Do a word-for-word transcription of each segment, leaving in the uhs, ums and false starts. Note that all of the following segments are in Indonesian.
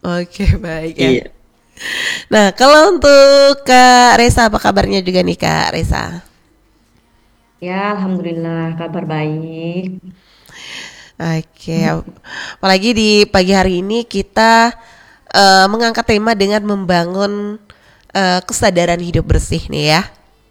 Oke, baik ya. Iya, Nah, kalau untuk Kak Resa, apa kabarnya juga nih Kak Resa? Ya, alhamdulillah kabar baik. Oke, apalagi di pagi hari ini kita eh, mengangkat tema dengan membangun eh, kesadaran hidup bersih nih ya.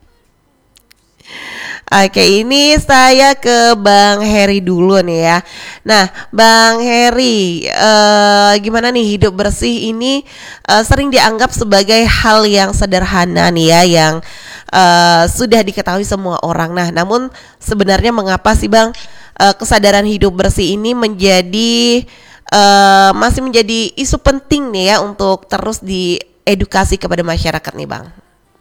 Oke, ini saya ke Bang Heri dulu nih ya. Nah, Bang Heri, eh, gimana nih hidup bersih ini eh, sering dianggap sebagai hal yang sederhana nih ya, yang eh, sudah diketahui semua orang. Nah, namun sebenarnya mengapa sih Bang eh, kesadaran hidup bersih ini menjadi eh, masih menjadi isu penting nih ya untuk terus diedukasi kepada masyarakat nih Bang?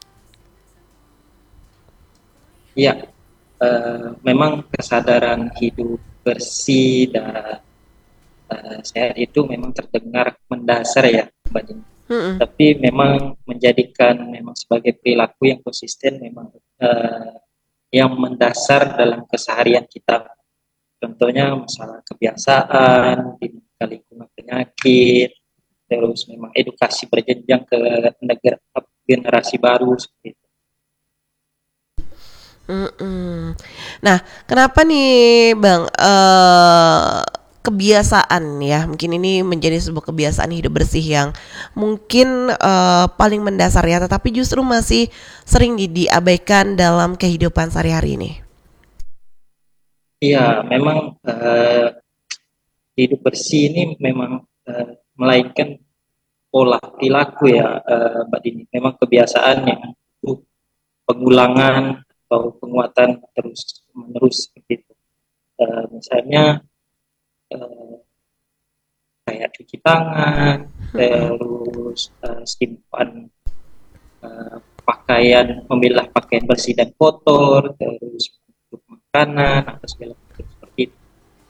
iya. Eh, memang kesadaran hidup bersih dan eh, sehat itu memang terdengar mendasar ya, Mbak Dini. Mm-mm. Tapi memang menjadikan memang sebagai perilaku yang konsisten memang eh, yang mendasar dalam keseharian kita. Contohnya masalah kebiasaan, dinamika lingkungan penyakit, terus memang edukasi berjenjang ke negara generasi baru seperti itu. Mm-mm. Nah, kenapa nih, Bang? eh kebiasaan ya, mungkin ini menjadi sebuah kebiasaan hidup bersih yang mungkin eh, paling mendasar ya, tetapi justru masih sering di- diabaikan dalam kehidupan sehari-hari ini. Iya, memang eh, hidup bersih ini memang eh, melainkan pola perilaku ya, eh, Mbak Dini. Memang kebiasaan yang butuh pengulangan atau penguatan terus menerus seperti itu. Eh, misalnya eh, kayak cuci tangan, Mm-mm. terus eh, simpan eh, pakaian, memilah pakaian bersih dan kotor, terus untuk makanan atau segala macam seperti itu.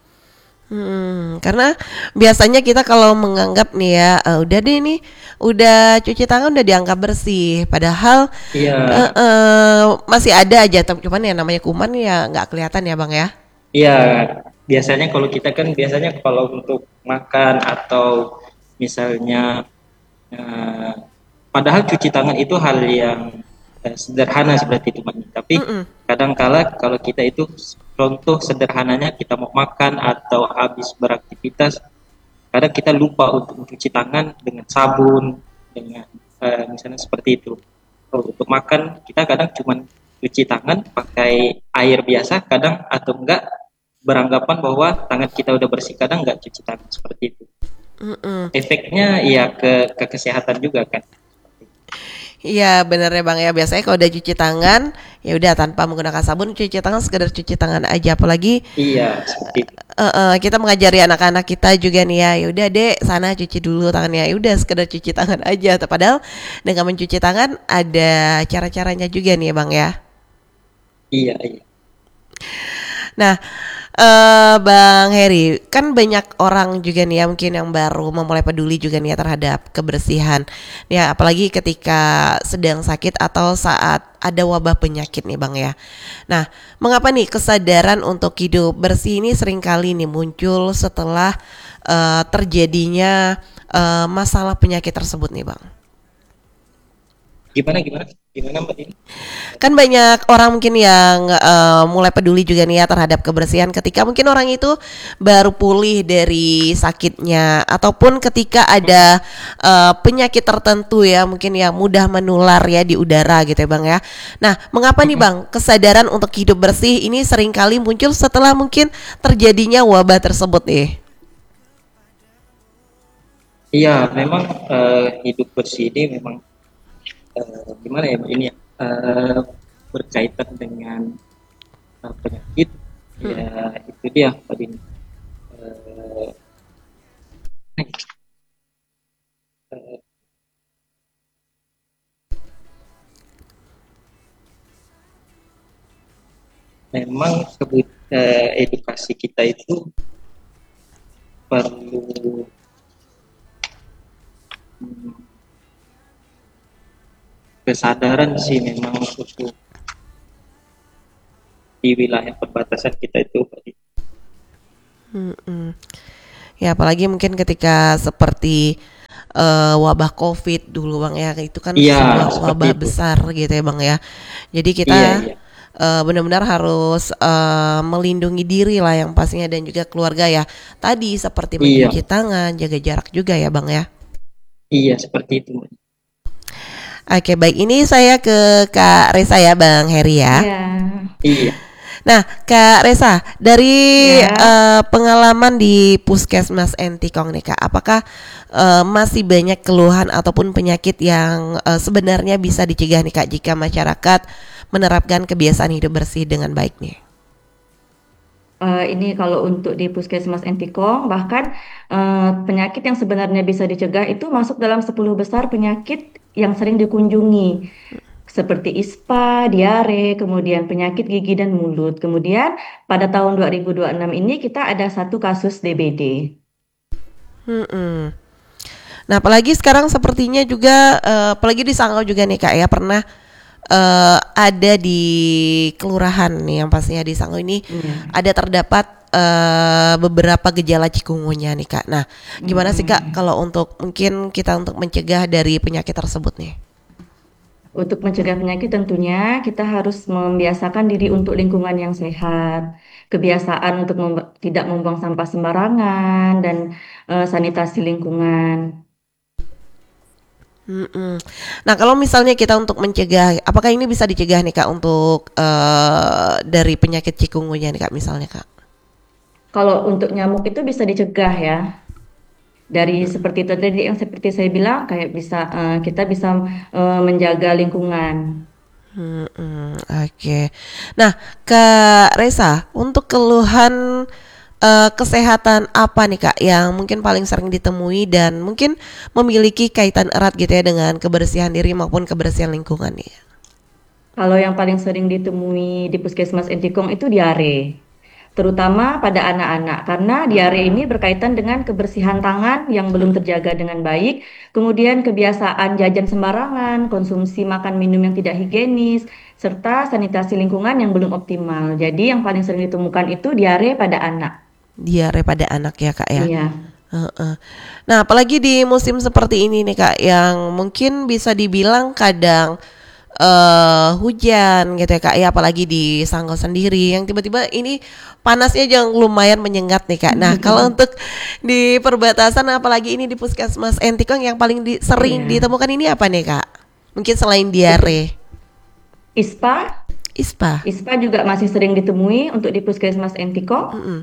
Hmm, karena biasanya kita kalau menganggap nih ya, eh, udah deh nih, udah cuci tangan udah dianggap bersih, padahal Iya, eh, eh, masih ada aja, tapi cuman ya namanya kuman ya nggak kelihatan ya bang ya. iya. Biasanya kalau kita kan biasanya kalau untuk makan atau misalnya eh, padahal cuci tangan itu hal yang eh, sederhana seperti itu, Mbak. Tapi Mm-mm. kadangkala kalau kita itu contoh sederhananya kita mau makan atau habis beraktivitas, kadang kita lupa untuk mencuci tangan dengan sabun, dengan eh, misalnya seperti itu. Oh, untuk makan kita kadang cuma cuci tangan pakai air biasa, kadang atau enggak beranggapan bahwa tangan kita udah bersih, kadang enggak cuci tangan seperti itu. Mm-mm. Efeknya ya ke ke kesehatan juga kan. Iya bener ya bang ya, biasanya kalau udah cuci tangan ya udah tanpa menggunakan sabun, cuci tangan sekedar cuci tangan aja, apalagi Iya, seperti itu. eh, eh, kita mengajari anak-anak kita juga nih ya, ya udah dek sana cuci dulu tangannya, ya udah sekedar cuci tangan aja, padahal dengan mencuci tangan ada cara-caranya juga nih ya bang ya. Iya, iya. Nah, eh Bang Heri, kan banyak orang juga nih ya mungkin yang baru memulai peduli juga nih ya terhadap kebersihan. Ya, apalagi ketika sedang sakit atau saat ada wabah penyakit nih Bang ya. Nah, mengapa nih kesadaran untuk hidup bersih ini seringkali nih muncul setelah eh, terjadinya eh, masalah penyakit tersebut nih Bang? Gimana gimana? Gimana Mbak ini? Kan banyak orang mungkin yang eh, mulai peduli juga nih ya terhadap kebersihan ketika mungkin orang itu baru pulih dari sakitnya ataupun ketika ada eh, penyakit tertentu ya mungkin yang mudah menular ya di udara gitu ya Bang ya. Nah, mengapa nih Bang kesadaran untuk hidup bersih ini seringkali muncul setelah mungkin terjadinya wabah tersebut nih? Iya, memang eh, hidup bersih ini memang eh, gimana ya Mbak ini ya? Eh, berkaitan dengan eh, penyakit, Hmm. ya itu dia tadi. Eh, eh, memang kebut eh, edukasi kita itu perlu hmm, kesadaran sih memang untuk di wilayah perbatasan kita itu. Mm-mm. Ya apalagi mungkin ketika seperti eh, wabah COVID dulu Bang ya. Itu kan Iya, sebuah seperti wabah itu. besar gitu ya Bang ya. Jadi kita Iya, iya. eh, benar-benar harus eh, melindungi diri lah yang pastinya dan juga keluarga ya. Tadi seperti Iya, mencuci tangan, jaga jarak juga ya Bang ya. iya seperti itu. Oke, baik. Ini saya ke Kak Resa ya, Bang Heri ya. Iya, Iya. Nah, Kak Resa, dari ya. eh, pengalaman di Puskesmas Entikong nih Kak, apakah eh, masih banyak keluhan ataupun penyakit yang eh, sebenarnya bisa dicegah nih Kak jika masyarakat menerapkan kebiasaan hidup bersih dengan baik nih? Eh, ini kalau untuk di Puskesmas Entikong, bahkan eh, penyakit yang sebenarnya bisa dicegah itu masuk dalam sepuluh besar penyakit yang sering dikunjungi, seperti ispa, diare, kemudian penyakit gigi dan mulut. Kemudian pada tahun dua ribu dua puluh enam ini kita ada satu kasus D B D. Mm-mm. Nah, apalagi sekarang sepertinya juga, eh, apalagi di Sanggau juga nih Kak ya, pernah eh, ada di kelurahan nih yang pastinya di Sanggau ini Iya. ada terdapat eh, beberapa gejala cikungunya nih Kak. Nah, gimana sih Kak Mm-mm. kalau untuk mungkin kita untuk mencegah dari penyakit tersebut nih? Untuk mencegah penyakit tentunya kita harus membiasakan diri untuk lingkungan yang sehat, kebiasaan untuk mem- tidak membuang sampah sembarangan dan eh, sanitasi lingkungan. Mm-mm. Nah, kalau misalnya kita untuk mencegah, apakah ini bisa dicegah nih Kak untuk eh, dari penyakit cikungunya nih Kak misalnya Kak? Kalau untuk nyamuk itu bisa dicegah ya. Dari seperti itu tadi yang seperti saya bilang kayak bisa eh, kita bisa eh, menjaga lingkungan. Mm-mm, oke. Nah, Kak Resa, untuk keluhan eh, kesehatan apa nih Kak yang mungkin paling sering ditemui dan mungkin memiliki kaitan erat gitu ya dengan kebersihan diri maupun kebersihan lingkungan nih? Kalau yang paling sering ditemui di Puskesmas Entikong itu diare, terutama pada anak-anak, karena diare ini berkaitan dengan kebersihan tangan yang belum terjaga dengan baik, kemudian kebiasaan jajan sembarangan, konsumsi makan minum yang tidak higienis, serta sanitasi lingkungan yang belum optimal. Jadi yang paling sering ditemukan itu diare pada anak. Diare pada anak ya Kak ya. Iya. Heeh. Nah, apalagi di musim seperti ini nih Kak, yang mungkin bisa dibilang kadang eh hujan gitu ya Kak, ya apalagi di Sanggau sendiri yang tiba-tiba ini panasnya yang lumayan menyengat nih Kak. Nah, kalau untuk di perbatasan apalagi ini di Puskesmas Entikong yang paling di- sering Iya. ditemukan ini apa nih Kak? Mungkin selain Untuk diare, ISPA, ispa. ISPA juga masih sering ditemui untuk di Puskesmas Entikong. Mm-mm.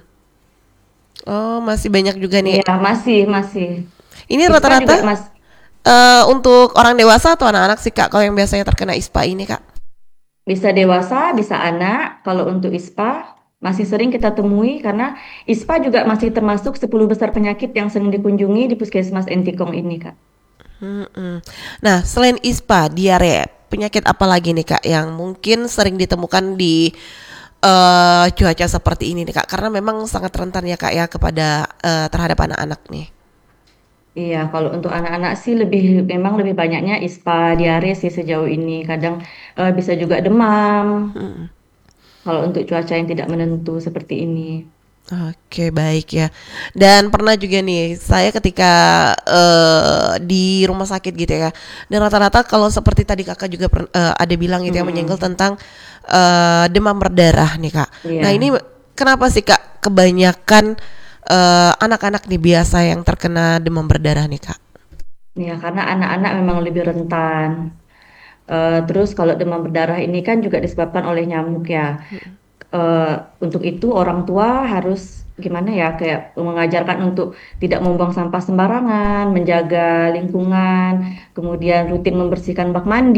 Oh, masih banyak juga nih. Iya, masih, masih. Ini ISPA juga rata-rata mas eh, untuk orang dewasa atau anak-anak sih Kak? Kalau yang biasanya terkena ispa ini Kak? bisa dewasa, bisa anak. Kalau untuk ISPA masih sering kita temui karena ISPA juga masih termasuk sepuluh besar penyakit yang sering dikunjungi di Puskesmas Entikong ini, Kak. Mm-mm. Nah, selain ispa, diare, penyakit apa lagi nih Kak yang mungkin sering ditemukan di eh, cuaca seperti ini nih Kak? Karena memang sangat rentan ya Kak ya kepada eh, terhadap anak-anak nih. Iya, kalau untuk anak-anak sih lebih memang lebih banyaknya ISPA, diare sih sejauh ini. Kadang eh, bisa juga demam kalau untuk cuaca yang tidak menentu seperti ini. Oke, baik ya. Dan pernah juga nih, saya ketika eh, di rumah sakit gitu ya. Dan rata-rata kalau seperti tadi kakak juga per- eh, ada bilang gitu ya menyenggol Mm-mm. tentang eh, demam berdarah nih kak. Nah Iya. ini kenapa sih kak kebanyakan eh, anak-anak nih biasa yang terkena demam berdarah nih kak? Iya, karena anak-anak memang lebih rentan. Eh, terus kalau demam berdarah ini kan juga disebabkan oleh nyamuk ya. Eh, untuk itu orang tua harus gimana ya kayak mengajarkan untuk tidak membuang sampah sembarangan, menjaga lingkungan, kemudian rutin membersihkan bak mandi,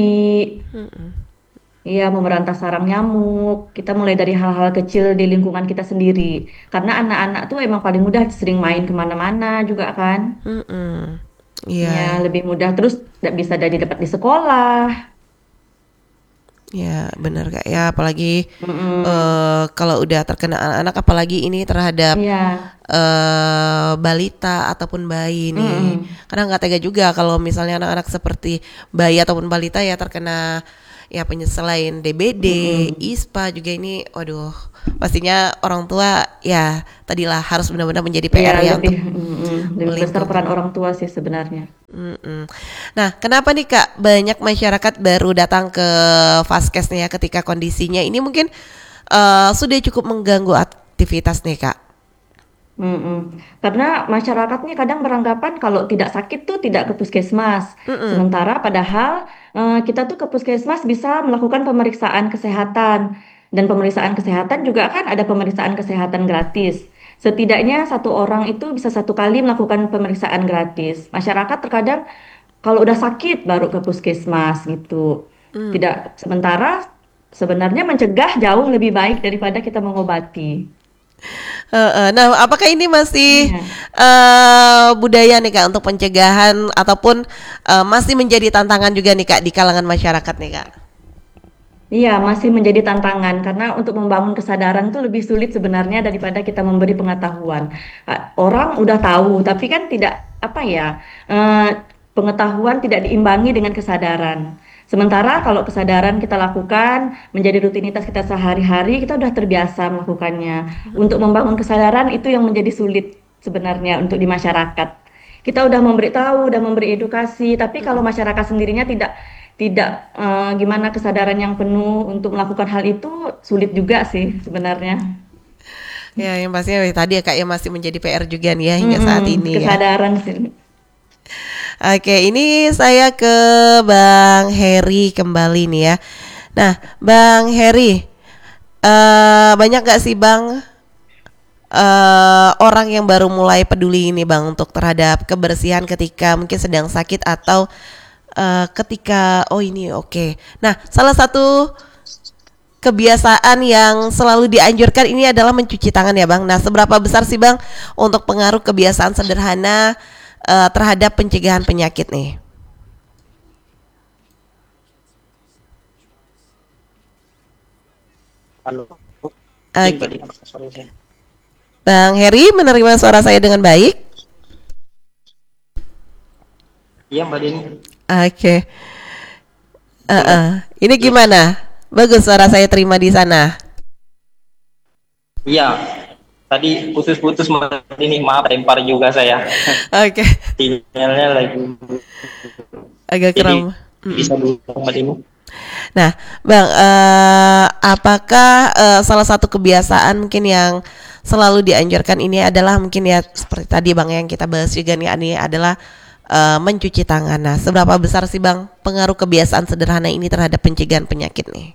iya memberantas sarang nyamuk. Kita mulai dari hal-hal kecil di lingkungan kita sendiri. Karena anak-anak tuh emang paling mudah sering main kemana-mana juga kan. Mm-mm. Ya Iya, lebih mudah terus tidak bisa jadi dapat di sekolah. ya benar kak ya. Apalagi Mm-mm. eh, kalau udah terkena anak-anak, apalagi ini terhadap Iya. eh balita ataupun bayi nih. Mm-mm. Karena nggak tega juga kalau misalnya anak-anak seperti bayi ataupun balita ya terkena ya penyes selain D B D, Mm-mm. ispa juga ini, waduh, pastinya orang tua ya tadilah harus benar-benar menjadi Iya P R ya lebih untuk mm-mm. lebih besar lingkungan. peran orang tua sih sebenarnya. Mm-mm. Nah, kenapa nih Kak banyak masyarakat baru datang ke Vaskes nih ya ketika kondisinya ini mungkin eh, sudah cukup mengganggu aktivitas nih Kak? Mm-mm. Karena masyarakat nih kadang beranggapan kalau tidak sakit tuh tidak ke puskesmas. Mm-mm. Sementara padahal eh, kita tuh ke puskesmas bisa melakukan pemeriksaan kesehatan. Dan pemeriksaan kesehatan juga kan ada pemeriksaan kesehatan gratis. Setidaknya satu orang itu bisa satu kali melakukan pemeriksaan gratis. Masyarakat terkadang kalau udah sakit baru ke puskesmas gitu. Mm. Tidak, sementara sebenarnya mencegah jauh lebih baik daripada kita mengobati. Heeh. Nah, apakah ini masih Iya. eh, budaya nih Kak untuk pencegahan ataupun eh, masih menjadi tantangan juga nih Kak di kalangan masyarakat nih Kak? Iya, masih menjadi tantangan karena untuk membangun kesadaran itu lebih sulit sebenarnya daripada kita memberi pengetahuan. Ah, Orang udah tahu, tapi kan tidak apa ya, eh, pengetahuan tidak diimbangi dengan kesadaran. Sementara kalau kesadaran kita lakukan menjadi rutinitas kita sehari-hari, kita udah terbiasa melakukannya. Untuk membangun kesadaran itu yang menjadi sulit sebenarnya untuk di masyarakat. Kita udah memberi tahu, udah memberi edukasi, tapi kalau masyarakat sendirinya tidak tidak eh, gimana kesadaran yang penuh untuk melakukan hal itu sulit juga sih sebenarnya. Ya, yang pastinya tadi ya Kak ya masih menjadi P R juga nih ya hingga saat Mm-mm, ini ya. kesadaran sih. Oke, ini saya ke Bang Heri kembali nih ya. Nah, Bang Heri, eh banyak gak sih Bang eh orang yang baru mulai peduli ini Bang untuk terhadap kebersihan ketika mungkin sedang sakit atau eh, ketika oh ini oke. Nah, salah satu kebiasaan yang selalu dianjurkan ini adalah mencuci tangan ya Bang. Nah, seberapa besar sih Bang untuk pengaruh kebiasaan sederhana eh, terhadap pencegahan penyakit nih? Halo, mungkin Oke, tadi suara saya. Bang Heri menerima suara saya dengan baik? Iya Mbak Dini, Oke. Eh, dengar? eh. Ini gimana? Bagus suara saya terima di sana. Iya, tadi putus-putus Mbak Dini, maaf lempar juga saya. Oke, Sinyalnya lagi, agak jadi kram. Mm-mm. bisa dulu Mbak Dini. Nah, Bang, eh, apakah eh, salah satu kebiasaan mungkin yang selalu dianjurkan ini adalah mungkin ya seperti tadi Bang yang kita bahas juga nih ini adalah eh, mencuci tangan. Nah, seberapa besar sih Bang pengaruh kebiasaan sederhana ini terhadap pencegahan penyakit nih?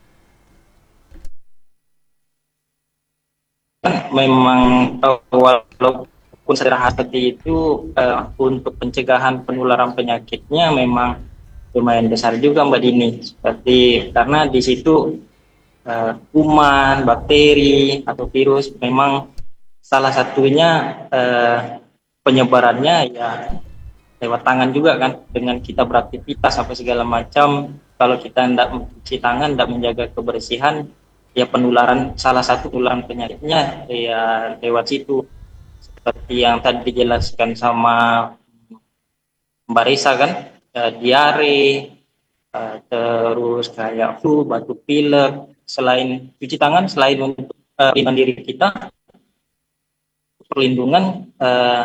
Memang eh, walaupun sederhana seperti itu, eh, untuk pencegahan penularan penyakitnya memang lumayan besar juga Mbak Dini. Seperti karena di situ eh, kuman, bakteri atau virus memang salah satunya eh, penyebarannya ya lewat tangan juga kan, dengan kita beraktivitas apa segala macam. Kalau kita tidak mencuci tangan, tidak menjaga kebersihan, ya penularan salah satu penularan penyakitnya ya lewat situ, seperti yang tadi dijelaskan sama Mbak Risa kan, eh, diare, eh, terus kayak flu, batuk pilek. Selain cuci tangan, selain untuk eh, perlindungan diri kita, perlindungan eh,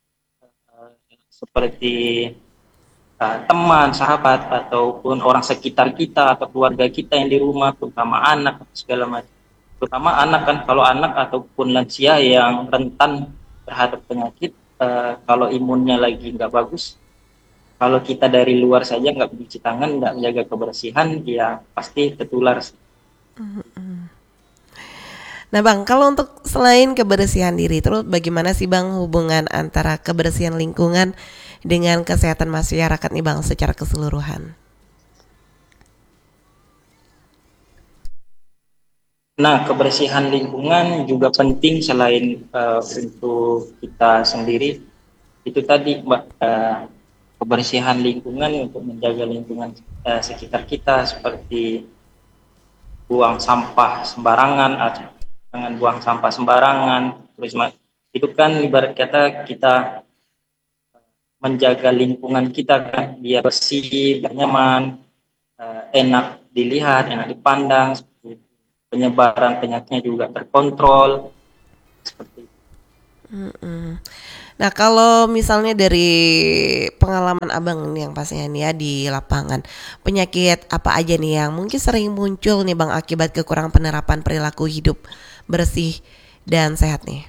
seperti uh, teman, sahabat, ataupun orang sekitar kita atau keluarga kita yang di rumah, terutama anak segala macam. Terutama anak kan, kalau anak ataupun lansia yang rentan terhadap penyakit, uh, kalau imunnya lagi nggak bagus, kalau kita dari luar saja nggak mencuci tangan, nggak menjaga kebersihan, ya pasti tertular. Nah Bang, kalau untuk selain kebersihan diri, terus bagaimana sih Bang hubungan antara kebersihan lingkungan dengan kesehatan masyarakat nih Bang secara keseluruhan? Nah, kebersihan lingkungan juga penting selain uh, untuk kita sendiri. Itu tadi, Mbak, uh, kebersihan lingkungan untuk menjaga lingkungan uh, sekitar kita, seperti buang sampah sembarangan atau jangan buang sampah sembarangan. Terus itu kan ibarat kata kita menjaga lingkungan kita kan biar bersih, biar nyaman, uh, enak dilihat, enak dipandang. Penyebaran penyakitnya juga terkontrol seperti itu. Mm-mm. Nah, kalau misalnya dari pengalaman abang nih yang pastinya nih ya di lapangan, penyakit apa aja nih yang mungkin sering muncul nih bang akibat kekurangan penerapan perilaku hidup bersih dan sehat nih?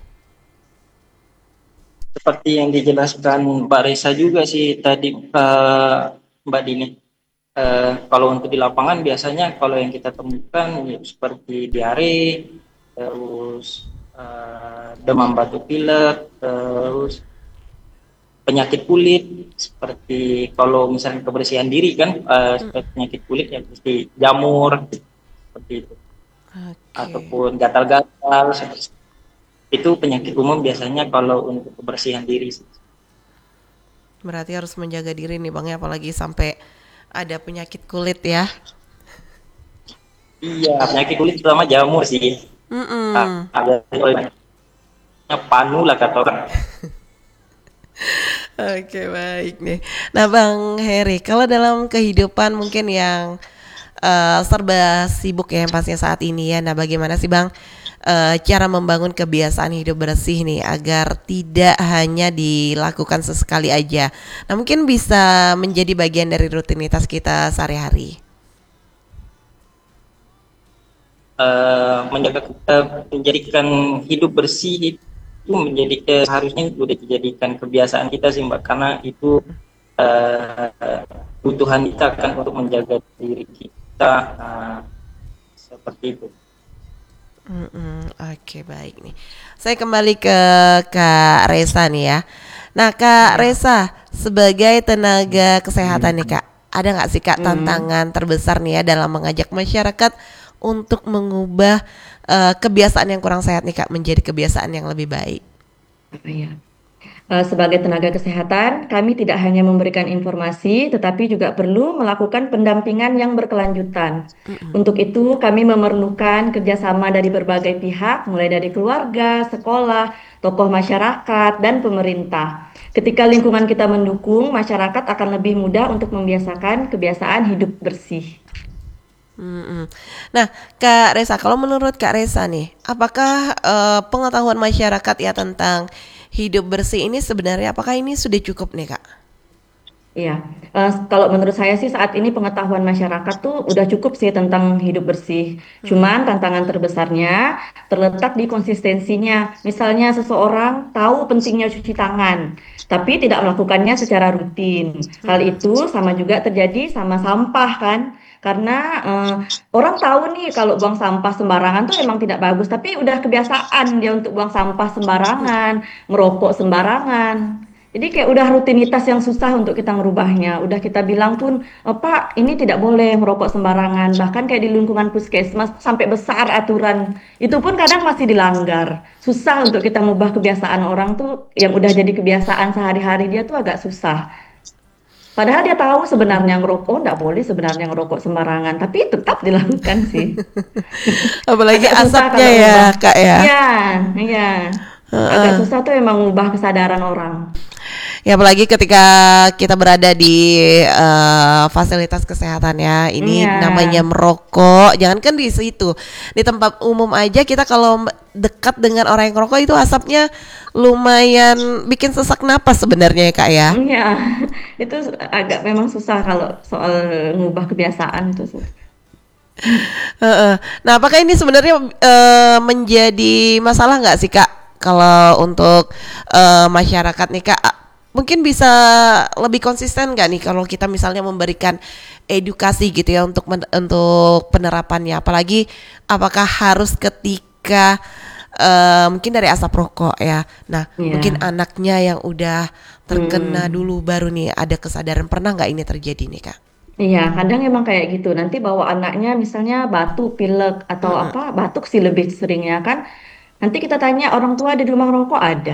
Seperti yang dijelaskan Mbak Resa juga sih tadi, eh, Mbak Dini. Eh, kalau untuk di lapangan biasanya kalau yang kita temukan ya, seperti diare, terus eh, demam batuk pilek, terus penyakit kulit seperti kalau misalnya kebersihan diri kan, eh, seperti penyakit kulit ya seperti jamur seperti itu, Oke, ataupun gatal-gatal seperti itu penyakit umum biasanya kalau untuk kebersihan diri sih. berarti harus menjaga diri nih bang ya, apalagi sampai ada penyakit kulit ya. Iya, penyakit kulit terutama jamur sih. Ah, Mm-mm. ada banyak panu lah kata orang. Oke baik nih. Nah Bang Heri, kalau dalam kehidupan mungkin yang eh, serba sibuk ya yang pastinya saat ini ya. Nah bagaimana sih Bang eh, cara membangun kebiasaan hidup bersih nih agar tidak hanya dilakukan sesekali aja. Nah mungkin bisa menjadi bagian dari rutinitas kita sehari-hari. Eh, menjaga eh, menjadikan hidup bersih itu menjadi eh, seharusnya sudah dijadikan kebiasaan kita sih Mbak, karena itu eh, kebutuhan kita kan untuk menjaga diri kita, eh, seperti itu. Mm-mm, Oke baik nih. Saya kembali ke Kak Resa nih ya. Nah Kak Iya. Resa sebagai tenaga kesehatan nih Kak, ada nggak sih Kak Hmm. tantangan terbesar nih ya dalam mengajak masyarakat untuk mengubah eh, kebiasaan yang kurang sehat nih Kak menjadi kebiasaan yang lebih baik? Iya. Eh, Sebagai tenaga kesehatan, kami tidak hanya memberikan informasi, tetapi juga perlu melakukan pendampingan yang berkelanjutan. Untuk itu, kami memerlukan kerjasama dari berbagai pihak, mulai dari keluarga, sekolah, tokoh masyarakat, dan pemerintah. Ketika lingkungan kita mendukung, masyarakat akan lebih mudah untuk membiasakan kebiasaan hidup bersih. Mm-mm. Nah Kak Resa, kalau menurut Kak Resa nih, apakah eh, pengetahuan masyarakat ya tentang hidup bersih ini sebenarnya apakah ini sudah cukup nih Kak? Iya, Eh, kalau menurut saya sih saat ini pengetahuan masyarakat tuh udah cukup sih tentang hidup bersih. Cuman tantangan terbesarnya terletak di konsistensinya. Misalnya seseorang tahu pentingnya cuci tangan, tapi tidak melakukannya secara rutin. Hal itu sama juga terjadi sama sampah kan? Karena eh, orang tahu nih kalau buang sampah sembarangan tuh emang tidak bagus, tapi udah kebiasaan dia untuk buang sampah sembarangan, merokok sembarangan. Jadi kayak udah rutinitas yang susah untuk kita merubahnya. Udah kita bilang pun, "Eh, Pak, ini tidak boleh merokok sembarangan." Bahkan kayak di lingkungan puskesmas sampai besar aturan. Itu pun kadang masih dilanggar. Susah untuk kita mengubah kebiasaan orang tuh yang udah jadi kebiasaan sehari-hari dia tuh agak susah. Padahal dia tahu sebenarnya ngerokok, nggak boleh sebenarnya ngerokok sembarangan, tapi tetap dilakukan sih. Apalagi Agak susah asapnya kalau ya ngubah. Kak ya. Iya, iya. Agak Heeh. susah tuh emang ngubah kesadaran orang. Ya apalagi ketika kita berada di eh, fasilitas kesehatan ya, ini Iya. namanya merokok. Jangankan di situ, di tempat umum aja kita kalau dekat dengan orang yang merokok itu asapnya lumayan bikin sesak napas sebenarnya ya Kak ya. Iya, itu agak memang susah kalau soal ngubah kebiasaan itu. Su. Heeh. Nah, apakah ini sebenarnya eh, menjadi masalah nggak sih Kak? Kalau untuk eh, masyarakat nih Kak, a- mungkin bisa lebih konsisten nggak nih kalau kita misalnya memberikan edukasi gitu ya untuk men- untuk penerapannya. Apalagi apakah harus ketika eh, mungkin dari asap rokok ya. Nah, mungkin Iya. anaknya yang udah terkena Hmm. dulu baru nih ada kesadaran. Pernah nggak ini terjadi nih Kak? Iya, kadang emang kayak gitu. Nanti bawa anaknya misalnya batuk, pilek atau Mm-mm. apa, batuk sih lebih seringnya kan. Nanti kita tanya orang tua ada di rumah rokok ada.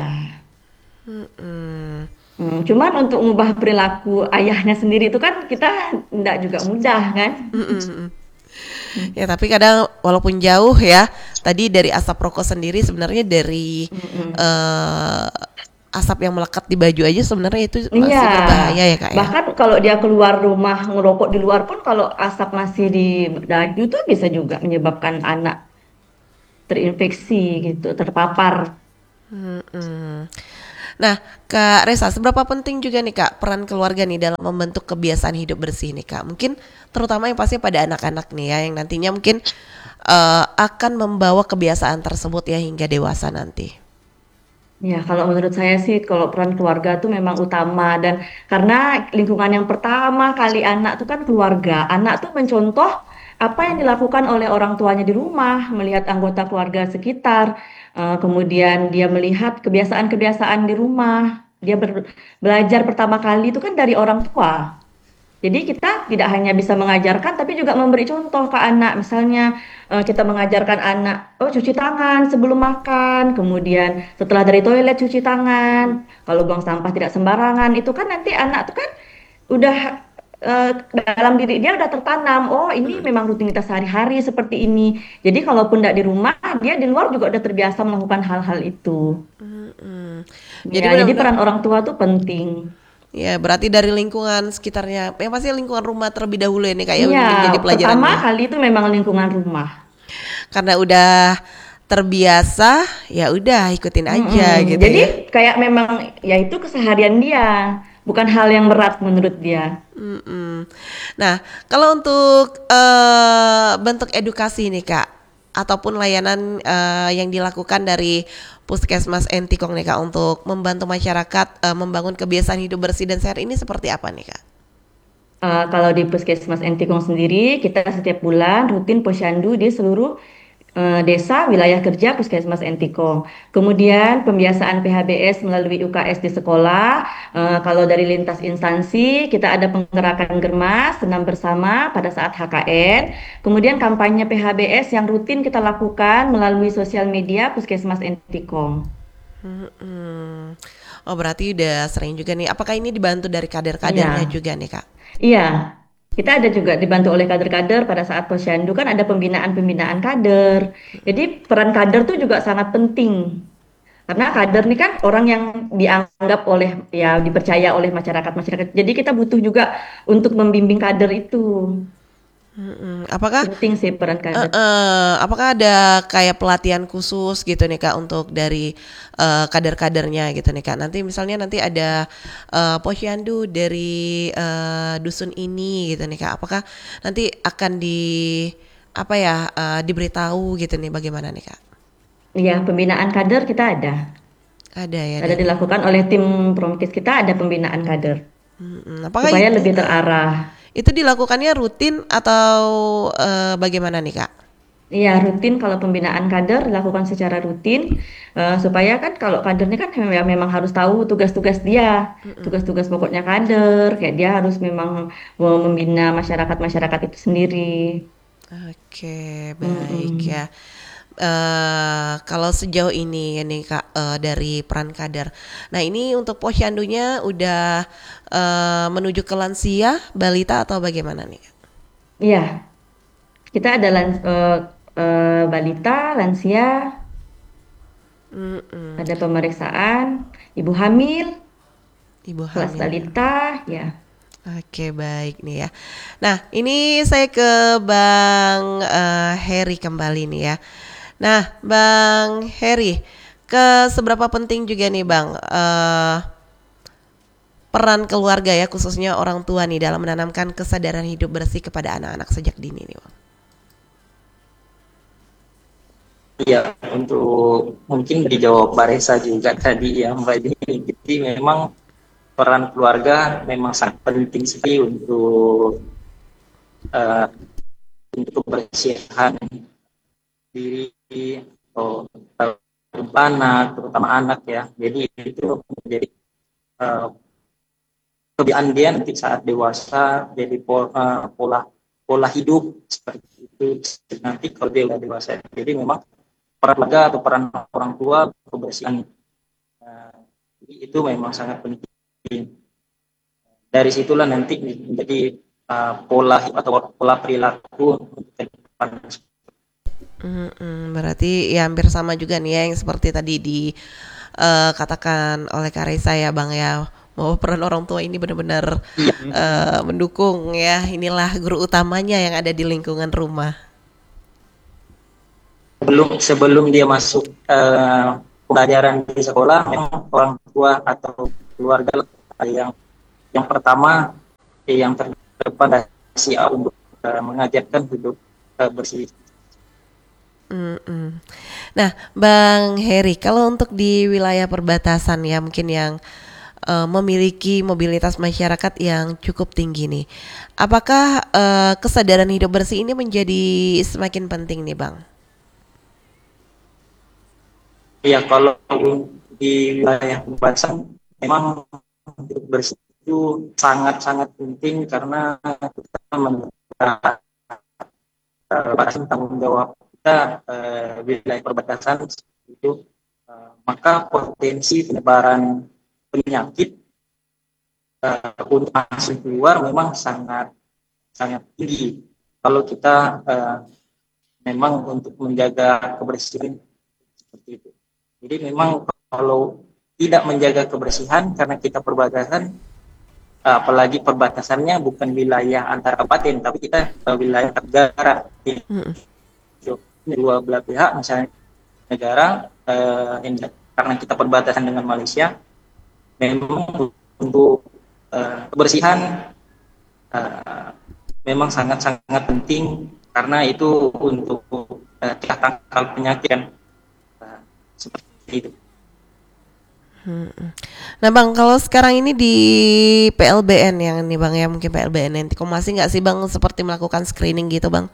Mm-mm. Hmm, cuman untuk mengubah perilaku ayahnya sendiri itu kan kita enggak juga mudah kan. Mm-mm. Ya tapi kadang walaupun jauh ya, tadi dari asap rokok sendiri sebenarnya dari Mm-mm. eh, asap yang melekat di baju aja sebenarnya itu Iya, masih berbahaya ya kak ya. bahkan kalau dia keluar rumah ngerokok di luar pun kalau asap masih di baju tuh bisa juga menyebabkan anak terinfeksi gitu, terpapar. Mm-mm. Nah, Kak Resa, seberapa penting juga nih Kak peran keluarga nih dalam membentuk kebiasaan hidup bersih nih Kak? Mungkin terutama yang pasti pada anak-anak nih ya, yang nantinya mungkin eh, akan membawa kebiasaan tersebut ya hingga dewasa nanti. Ya, kalau menurut saya sih, kalau peran keluarga tuh memang utama dan karena lingkungan yang pertama kali anak tuh kan keluarga. Anak tuh mencontoh apa yang dilakukan oleh orang tuanya di rumah, melihat anggota keluarga sekitar, eh, kemudian dia melihat kebiasaan-kebiasaan di rumah. Dia ber- belajar pertama kali itu kan dari orang tua. Jadi kita tidak hanya bisa mengajarkan, tapi juga memberi contoh ke anak. Misalnya eh, kita mengajarkan anak, oh cuci tangan sebelum makan, kemudian setelah dari toilet cuci tangan. Kalau buang sampah tidak sembarangan, itu kan nanti anak tuh kan udah eh, dalam diri dia udah tertanam. Oh ini memang rutinitas sehari-hari seperti ini. Jadi kalaupun tidak di rumah, dia di luar juga udah terbiasa melakukan hal-hal itu. Mm-mm. Jadi Ya, jadi benar-benar peran orang tua tuh penting. ya berarti dari lingkungan sekitarnya, yang pasti lingkungan rumah terlebih dahulu ya nih Kak ya Iya, menjadi pertama pelajarannya. kali itu memang lingkungan rumah. Karena udah terbiasa, ya udah ikutin aja Mm-mm. gitu Jadi ya. kayak memang ya itu keseharian dia, bukan hal yang berat menurut dia. Mm-mm. Nah, kalau untuk eh, bentuk edukasi nih Kak, ataupun layanan eh, yang dilakukan dari Puskesmas Entikong nih Kak untuk membantu masyarakat eh, membangun kebiasaan hidup bersih dan sehat ini seperti apa nih Kak? Eh, kalau di Puskesmas Entikong sendiri, kita setiap bulan rutin posyandu di seluruh eh, desa wilayah kerja Puskesmas Entikong. Kemudian pembiasaan P H B S melalui U K S di sekolah. Eh, kalau dari lintas instansi, kita ada penggerakan germas, senam bersama pada saat H K N. Kemudian kampanye P H B S yang rutin kita lakukan melalui sosial media Puskesmas Entikong. Mm-mm. Oh berarti udah sering juga nih. Apakah ini dibantu dari kader-kadernya Iya. juga nih Kak? Iya, kita ada juga dibantu oleh kader-kader pada saat posyandu kan ada pembinaan-pembinaan kader. Jadi peran kader tuh juga sangat penting. Karena kader ini kan orang yang dianggap oleh ya dipercaya oleh masyarakat-masyarakat. Jadi kita butuh juga untuk membimbing kader itu. Mm-mm. Apakah Penting sih peran eh, kader. eh, apakah ada kayak pelatihan khusus gitu nih Kak untuk dari eh, kader-kadernya gitu nih Kak. Nanti misalnya nanti ada eh, posyandu dari eh, dusun ini gitu nih Kak. Apakah nanti akan di apa ya eh, diberitahu gitu nih bagaimana nih Kak? Iya, pembinaan kader kita ada. Ada ya Ada dari. dilakukan oleh tim Promkes kita ada pembinaan kader Mm-mm. Apakah supaya itu lebih eh, terarah. itu dilakukannya rutin atau eh, bagaimana nih Kak? Iya, rutin kalau pembinaan kader dilakukan secara rutin eh, supaya kan kalau kader ini kan memang, memang harus tahu tugas-tugas dia, tugas-tugas pokoknya kader, kayak dia harus memang mau membina masyarakat-masyarakat itu sendiri. Oke, baik Mm-mm. ya. Eh kalau sejauh ini ya nih Kak eh, dari peran kader. Nah, ini untuk posyandunya udah eh, menuju ke lansia, balita atau bagaimana nih? Kak? Iya, kita ada lans- eh, eh, balita, lansia, Mm-mm. ada pemeriksaan, ibu hamil, Ibu kelas hamil ya. balita, ya. Oke, baik nih ya. Nah, ini saya ke Bang eh, Heri kembali nih ya. Nah, Bang Heri, ke seberapa penting juga nih Bang eh peran keluarga ya khususnya orang tua nih dalam menanamkan kesadaran hidup bersih kepada anak-anak sejak dini nih Bang. Ya, untuk mungkin dijawab Mbak Resa juga tadi ya Mbak Dini. Jadi memang peran keluarga memang sangat penting sekali untuk eh, untuk kebersihan diri atau anak, terutama anak ya. Jadi itu menjadi eh, kebiasaan dia nanti saat dewasa, jadi pola pola pola hidup seperti itu nanti kalau dia udah dewasa. Jadi memang peran keluarga atau peran orang tua kebersihan eh, itu memang sangat penting. Dari situlah nanti menjadi uh, pola atau pola perilaku untuk ke depan. Mm-mm, berarti ya hampir sama juga nih ya yang seperti tadi dikatakan oleh Kak Reza ya Bang ya bahwa peran orang tua ini benar-benar Iya, eh, mendukung ya inilah guru utamanya yang ada di lingkungan rumah. sebelum sebelum dia masuk uh, pembelajaran di sekolah memang orang tua atau keluarga yang yang pertama eh, yang terdepan dari siap untuk uh, mengajarkan hidup uh, bersih. Mm-mm. Nah, Bang Heri, kalau untuk di wilayah perbatasan ya mungkin yang eh, memiliki mobilitas masyarakat yang cukup tinggi nih, apakah eh, kesadaran hidup bersih ini menjadi semakin penting nih, Bang? Ya kalau di wilayah perbatasan memang hidup bersih itu sangat-sangat penting karena kita menjaga uh, tanggung jawab kita uh, wilayah perbatasan itu uh, maka potensi penyebaran penyakit uh, untuk masuk keluar memang sangat sangat tinggi kalau kita uh, memang untuk menjaga kebersihan seperti itu. Jadi memang kalau tidak menjaga kebersihan karena kita perbatasan, apalagi perbatasannya bukan wilayah antar kabupaten, tapi kita uh, wilayah negara. Mm-mm. Dua belah pihak, misalnya negara, uh, karena kita perbatasan dengan Malaysia, memang untuk uh, kebersihan uh, memang sangat-sangat penting karena itu untuk uh, kita tangkal penyakit kan. Uh, seperti itu. Mm-mm. Nah, Bang, kalau sekarang ini di P L B N yang ini, Bang, ya mungkin P L B N nanti kok masih nggak sih, Bang, seperti melakukan screening gitu, Bang?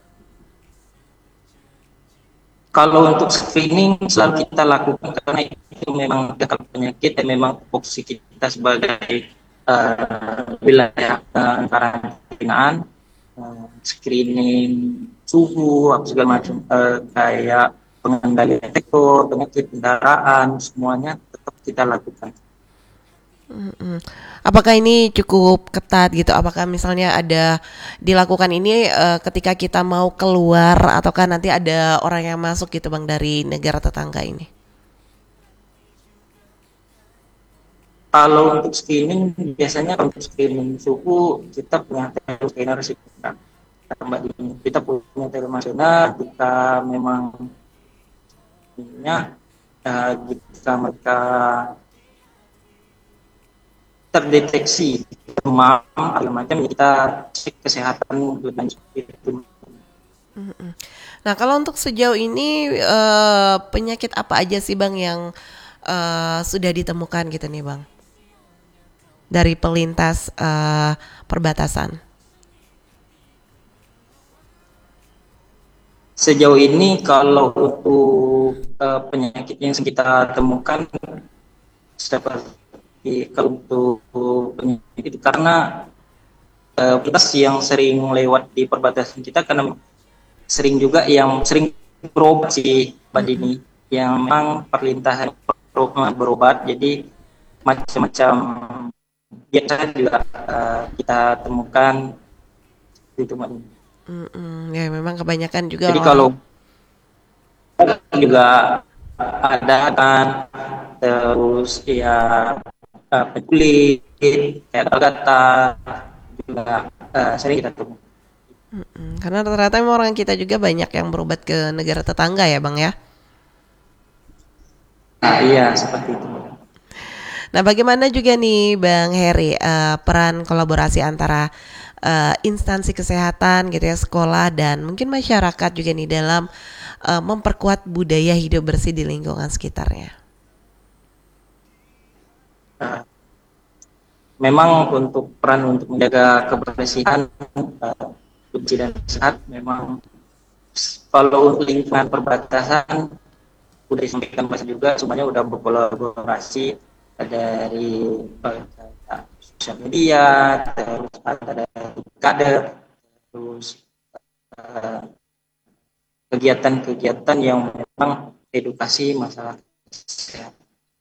Kalau untuk screening selalu kita lakukan karena itu memang tangkal penyakit dan memang fokus kita sebagai uh, wilayah uh, karantinaan, uh, screening suhu apa segala macam uh, kayak pengendalian resiko penyakit kendaraan semuanya tetap kita lakukan. Mm-mm. Apakah ini cukup ketat gitu? Apakah misalnya ada dilakukan ini eh, ketika kita mau keluar ataukah nanti ada orang yang masuk gitu, Bang, dari negara tetangga ini? Kalau untuk screening biasanya untuk screening suhu kita punya scanner sih kan. Kita punya termometer kita memang punya uh, jika mereka terdeteksi demam atau macam kita cek kesehatan lebih lanjut itu. Mm-mm. Nah, kalau untuk sejauh ini eh, penyakit apa aja sih, Bang, yang eh, sudah ditemukan gitu nih, Bang, dari pelintas eh, perbatasan? Sejauh ini kalau untuk uh, penyakit yang kita temukan seperti kalau untuk penyakit itu karena uh, kita yang sering lewat di perbatasan kita karena sering juga yang sering berobat sih Mbak Dini yang memang perlintasan berobat jadi macam-macam biasanya juga uh, kita temukan itu Mbak Dini. Mm-mm. Ya, memang kebanyakan juga Jadi orang. kalau juga ada kan terus ya uh, penculik kayak kata juga uh, sering kita temui. Mm-mm. Karena rata-rata memang orang kita juga banyak yang berobat ke negara tetangga ya, Bang, ya. Nah iya seperti itu. Nah, bagaimana juga nih, Bang Heri, eh, peran kolaborasi antara eh, instansi kesehatan gitu ya, sekolah dan mungkin masyarakat juga nih dalam eh, memperkuat budaya hidup bersih di lingkungan sekitarnya. Nah, memang untuk peran untuk menjaga kebersihan uh, bersih dan sehat memang kalau untuk lingkungan perbatasan udah disampaikan Mas juga semuanya udah berkolaborasi dari uh, sosial media terus ada dari kader terus uh, kegiatan-kegiatan yang memang edukasi masalah kesehatan.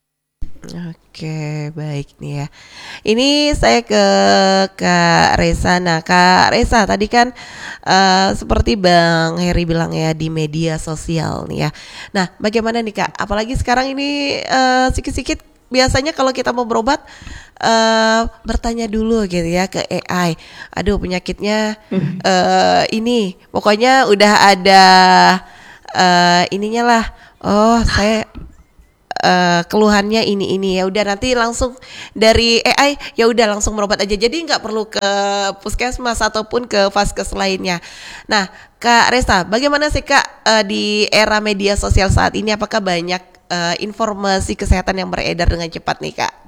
Oke, baik nih ya. Ini saya ke Kak Reza. Nah, Kak Reza tadi kan eh, seperti Bang Heri bilang ya di media sosial nih ya. Nah, bagaimana nih Kak? Apalagi sekarang ini eh, sikit-sikit biasanya kalau kita mau berobat eh, bertanya dulu gitu ya ke A I. Aduh, penyakitnya eh, ini. Pokoknya udah ada eh, ininya lah. Oh, saya eh, keluhannya ini ini ya udah nanti langsung dari A I ya udah langsung berobat aja. Jadi nggak perlu ke puskesmas ataupun ke vaskes lainnya. Nah, Kak Resa, bagaimana sih Kak eh, di era media sosial saat ini? Apakah banyak eh, informasi kesehatan yang beredar dengan cepat nih Kak?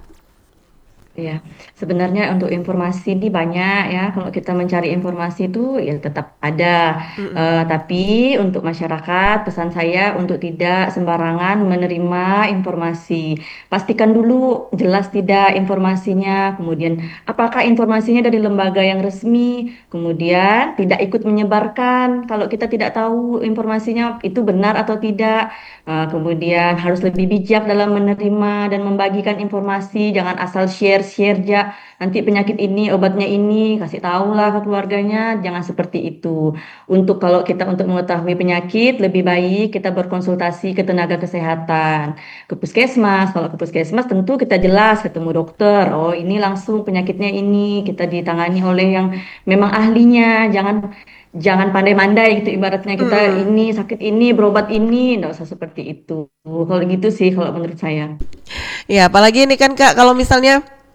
Ya, sebenarnya untuk informasi ini banyak ya. Kalau kita mencari informasi itu ya tetap ada. Mm-mm. Eh, tapi untuk masyarakat, pesan saya untuk tidak sembarangan menerima informasi. Pastikan dulu jelas tidak informasinya. Kemudian apakah informasinya dari lembaga yang resmi. Kemudian tidak ikut menyebarkan. Kalau kita tidak tahu informasinya itu benar atau tidak. Uh, kemudian harus lebih bijak dalam menerima dan membagikan informasi, jangan asal share-share aja. Nanti penyakit ini, obatnya ini, kasih tahulah ke keluarganya, jangan seperti itu. Untuk kalau kita untuk mengetahui penyakit, lebih baik kita berkonsultasi ke tenaga kesehatan, ke puskesmas. Kalau ke puskesmas tentu kita jelas ketemu dokter. Oh, ini langsung penyakitnya ini, kita ditangani oleh yang memang ahlinya. Jangan Jangan pandai-mandai gitu ibaratnya kita Mm-mm. ini sakit ini berobat ini nggak usah seperti itu. Kalau gitu sih kalau menurut saya. Ya apalagi ini kan Kak kalau misalnya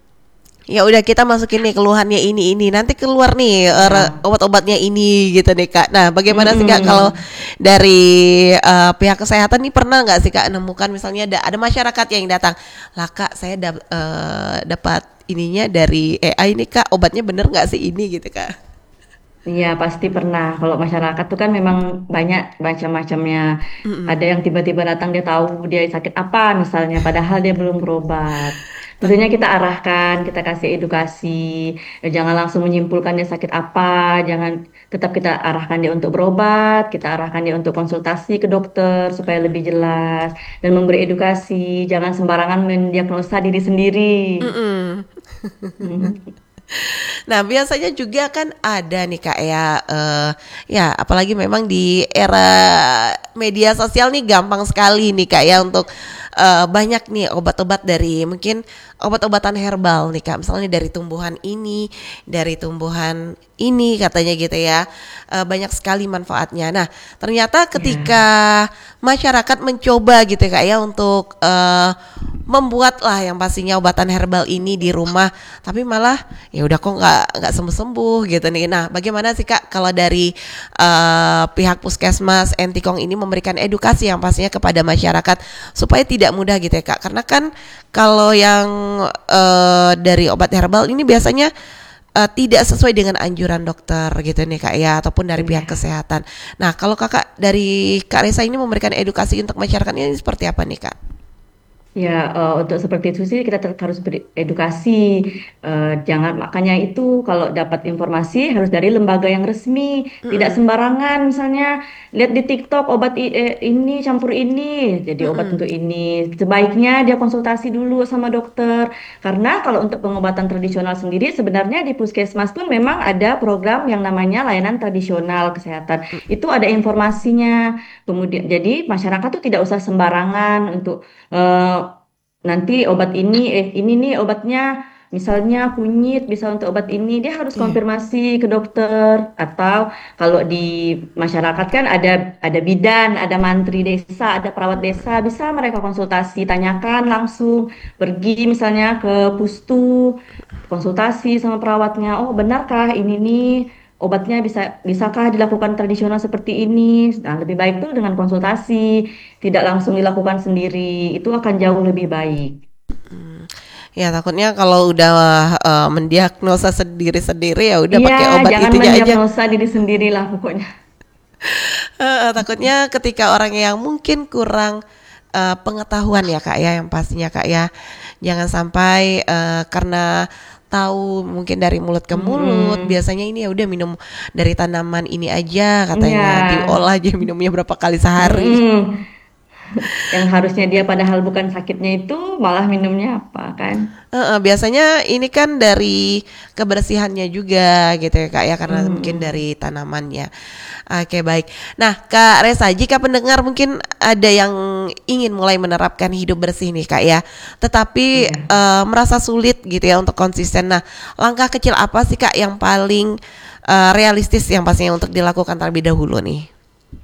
ya udah kita masukin nih keluhannya ini ini nanti keluar nih eh, re- Ya. obat-obatnya ini gitu nih Kak. Nah bagaimana sih Kak kalau Mm-mm. dari eh, pihak kesehatan nih pernah nggak sih Kak nemukan misalnya ada ada masyarakat yang datang lah Kak saya dap- eh, dapat ininya dari A I ini Kak obatnya bener nggak sih ini gitu Kak? Iya, pasti pernah. Kalau masyarakat tuh kan memang banyak macam-macamnya. Mm-mm. Ada yang tiba-tiba datang dia tahu dia sakit apa misalnya, padahal dia belum berobat. Tentunya kita arahkan, kita kasih edukasi. Eh, Jangan langsung menyimpulkan dia sakit apa, jangan tetap kita arahkan dia untuk berobat, kita arahkan dia untuk konsultasi ke dokter supaya lebih jelas dan memberi edukasi. Jangan sembarangan mendiagnosa diri sendiri. Mm-mm. Mhm. Nah, biasanya juga kan ada nih Kak ya, eh, ya apalagi memang di era media sosial nih gampang sekali nih Kak ya untuk eh, banyak nih obat-obat dari mungkin obat-obatan herbal nih Kak, misalnya dari tumbuhan ini, dari tumbuhan ini katanya gitu ya. Eh, banyak sekali manfaatnya. Nah, ternyata ketika Ya. masyarakat mencoba gitu ya Kak ya untuk eh, membuat lah yang pastinya obatan herbal ini di rumah tapi malah ya udah kok nggak nggak sembuh-sembuh gitu nih. Nah, bagaimana sih Kak kalau dari eh, pihak Puskesmas Entikong ini memberikan edukasi yang pastinya kepada masyarakat supaya tidak mudah gitu ya Kak. Karena kan kalau yang eh, dari obat herbal ini biasanya eh, tidak sesuai dengan anjuran dokter gitu nih Kak ya ataupun dari pihak Iya. kesehatan. Nah, kalau Kakak dari Kak Resa ini memberikan edukasi untuk masyarakat ini seperti apa nih Kak? Ya, eh, untuk seperti itu sih kita tetap harus beredukasi. Eh, jangan makanya itu kalau dapat informasi harus dari lembaga yang resmi, tidak Mm-mm, sembarangan. Misalnya lihat di TikTok obat i- eh, ini campur ini, jadi obat mm-mm. untuk ini. Sebaiknya dia konsultasi dulu sama dokter. Karena kalau untuk pengobatan tradisional sendiri sebenarnya di puskesmas pun memang ada program yang namanya layanan tradisional kesehatan. Itu ada informasinya. Kemudian jadi masyarakat tuh tidak usah sembarangan untuk eh, nanti obat ini, eh ini nih obatnya, misalnya kunyit bisa untuk obat ini, dia harus Iya. konfirmasi ke dokter. Atau kalau di masyarakat kan ada ada bidan, ada mantri desa, ada perawat desa, bisa mereka konsultasi, tanyakan langsung, pergi misalnya ke pustu, konsultasi sama perawatnya. Oh benarkah ini nih obatnya bisa bisakah dilakukan tradisional seperti ini? Nah, lebih baik tuh dengan konsultasi, tidak langsung dilakukan sendiri. Itu akan jauh lebih baik. Ya takutnya kalau udah eh, mendiagnosa sendiri-sendiri ya udah Iya, pakai obat jangan itunya aja. mendiagnosa diri sendiri lah pokoknya. Eh, takutnya ketika orang yang mungkin kurang eh, pengetahuan ya Kak ya yang pastinya Kak ya. Jangan sampai eh, karena tahu mungkin dari mulut ke mulut Mm-mm. biasanya ini ya udah minum dari tanaman ini aja Iya. katanya diolah aja minumnya berapa kali sehari. Mm-mm. Yang harusnya dia padahal bukan sakitnya itu malah minumnya apa kan? Heeh, biasanya ini kan dari kebersihannya juga gitu ya Kak ya karena mungkin Mm-mm. dari tanamannya. Oke baik. Nah Kak Resa jika pendengar mungkin ada yang ingin mulai menerapkan hidup bersih nih Kak ya, tetapi Iya. eh, merasa sulit gitu ya untuk konsisten. Nah langkah kecil apa sih Kak yang paling eh, realistis yang pastinya untuk dilakukan terlebih dahulu nih?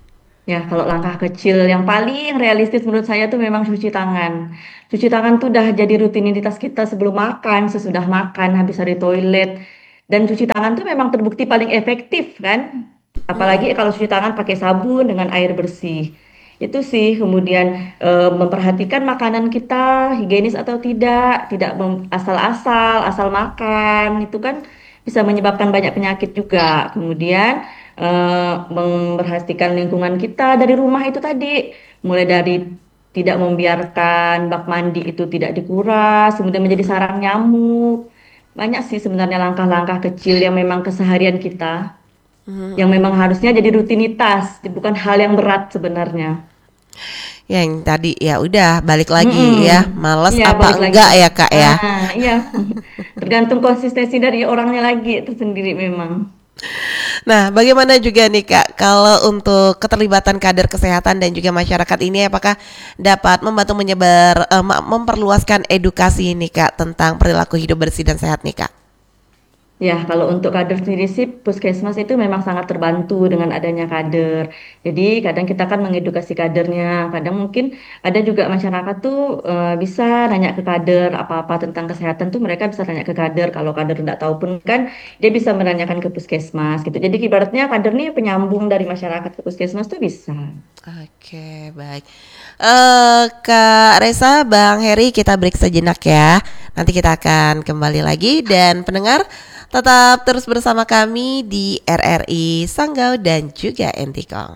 Ya, kalau langkah kecil yang paling realistis menurut saya tuh memang cuci tangan. Cuci tangan tuh udah jadi rutinitas kita sebelum makan, sesudah makan, habis dari toilet. Dan cuci tangan tuh memang terbukti paling efektif kan? Apalagi Mm-mm. kalau cuci tangan pakai sabun dengan air bersih. Itu sih, kemudian eh, memperhatikan makanan kita higienis atau tidak, tidak mem- asal-asal, asal makan, itu kan bisa menyebabkan banyak penyakit juga. Kemudian eh, memperhatikan lingkungan kita dari rumah itu tadi, mulai dari tidak membiarkan bak mandi itu tidak dikuras, kemudian menjadi sarang nyamuk. Banyak sih sebenarnya langkah-langkah kecil yang memang keseharian kita, yang Mhm. memang harusnya jadi rutinitas, bukan hal yang berat sebenarnya. Yang tadi ya udah balik lagi ya, Mm-mm. males Iya, apa balik lagi. enggak ya Kak ya. Ah, iya. Tergantung konsistensi dari orangnya lagi itu sendiri memang. Nah, bagaimana juga nih Kak, kalau untuk keterlibatan kader kesehatan dan juga masyarakat ini apakah dapat membantu menyebar, eh, ma- memperluaskan edukasi ini Kak tentang perilaku hidup bersih dan sehat nih Kak? Ya, kalau untuk kader sendiri sih, puskesmas itu memang sangat terbantu dengan adanya kader. Jadi, kadang kita kan mengedukasi kadernya. Kadang mungkin ada juga masyarakat tuh eh, bisa nanya ke kader apa-apa tentang kesehatan tuh mereka bisa tanya ke kader. Kalau kader tidak tahu pun kan dia bisa menanyakan ke puskesmas gitu. Jadi, ibaratnya kader nih penyambung dari masyarakat ke puskesmas tuh bisa. Oke, baik. Eh Kak Reza, Bang Heri, kita break sejenak ya. Nanti kita akan kembali lagi dan pendengar tetap terus bersama kami di R R I Sanggau dan juga Entikong.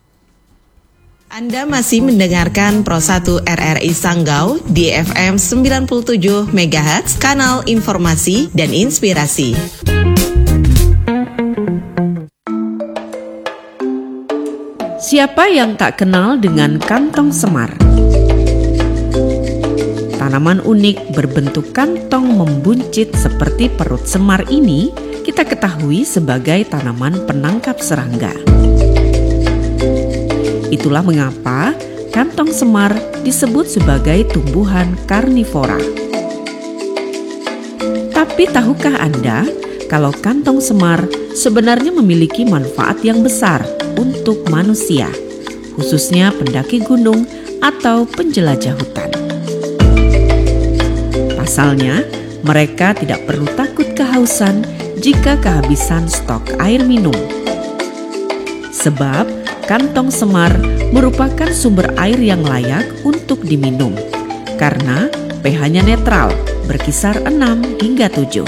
Anda masih mendengarkan Pro satu R R I Sanggau di F M sembilan puluh tujuh megahertz, kanal informasi dan inspirasi. Siapa yang tak kenal dengan kantong semar? Tanaman unik berbentuk kantong membuncit seperti perut semar ini kita ketahui sebagai tanaman penangkap serangga. Itulah mengapa kantong semar disebut sebagai tumbuhan karnivora. Tapi tahukah Anda kalau kantong semar sebenarnya memiliki manfaat yang besar untuk manusia, khususnya pendaki gunung atau penjelajah hutan? Pasalnya, mereka tidak perlu takut kehausan jika kehabisan stok air minum. Sebab kantong semar merupakan sumber air yang layak untuk diminum karena pH-nya netral, berkisar enam hingga tujuh.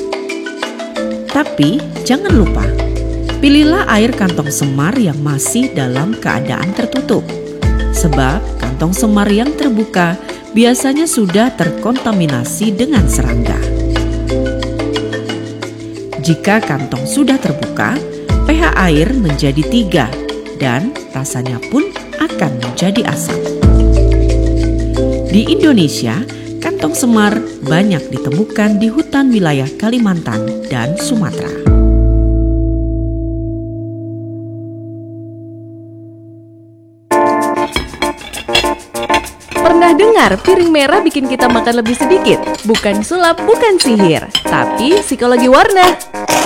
Tapi jangan lupa, pilihlah air kantong semar yang masih dalam keadaan tertutup. Sebab kantong semar yang terbuka biasanya sudah terkontaminasi dengan serangga. Jika kantong sudah terbuka, pH air menjadi tiga dan rasanya pun akan menjadi asam. Di Indonesia, kantong semar banyak ditemukan di hutan wilayah Kalimantan dan Sumatera. Pernah dengar piring merah bikin kita makan lebih sedikit? Bukan sulap, bukan sihir, tapi psikologi warna.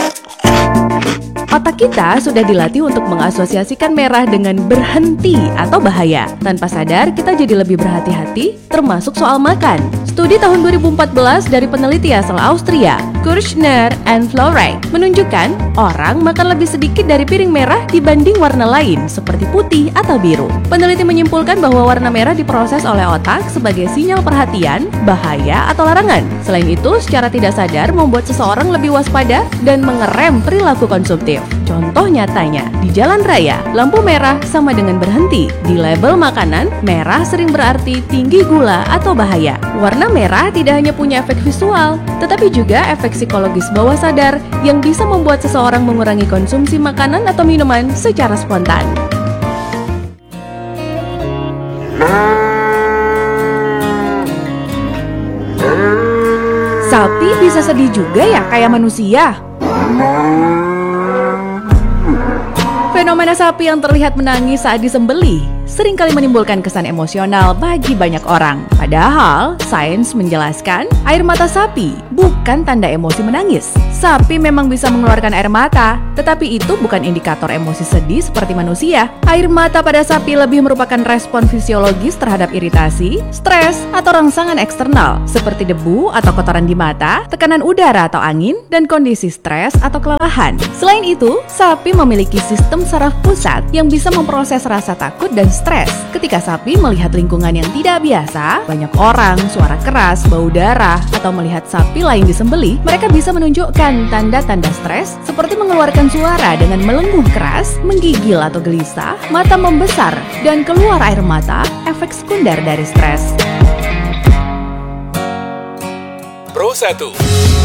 Otak kita sudah dilatih untuk mengasosiasikan merah dengan berhenti atau bahaya. Tanpa sadar, kita jadi lebih berhati-hati, termasuk soal makan. Studi tahun dua ribu empat belas dari peneliti asal Austria, Kirchner and Florey, menunjukkan orang makan lebih sedikit dari piring merah dibanding warna lain seperti putih atau biru. Peneliti menyimpulkan bahwa warna merah diproses oleh otak sebagai sinyal perhatian, bahaya, atau larangan. Selain itu, secara tidak sadar membuat seseorang lebih waspada dan mengerem perilaku konsumtif. Contoh nyatanya, di jalan raya, lampu merah sama dengan berhenti. Di label makanan, merah sering berarti tinggi gula atau bahaya. Warna merah tidak hanya punya efek visual, tetapi juga efek psikologis bawah sadar yang bisa membuat seseorang mengurangi konsumsi makanan atau minuman secara spontan. Sapi bisa sedih juga ya kayak manusia? Fenomena sapi yang terlihat menangis saat disembelih seringkali menimbulkan kesan emosional bagi banyak orang. Padahal, sains menjelaskan air mata sapi bukan tanda emosi menangis. Sapi memang bisa mengeluarkan air mata, tetapi itu bukan indikator emosi sedih seperti manusia. Air mata pada sapi lebih merupakan respon fisiologis terhadap iritasi, stres, atau rangsangan eksternal seperti debu atau kotoran di mata, tekanan udara atau angin, dan kondisi stres atau kelelahan. Selain itu, sapi memiliki sistem saraf pusat yang bisa memproses rasa takut dan stres. Ketika sapi melihat lingkungan yang tidak biasa, banyak orang, suara keras, bau darah, atau melihat sapi lain disembelih, mereka bisa menunjukkan tanda-tanda stres seperti mengeluarkan suara dengan melenguh keras, menggigil atau gelisah, mata membesar, dan keluar air mata, efek sekunder dari stres. Pro satu.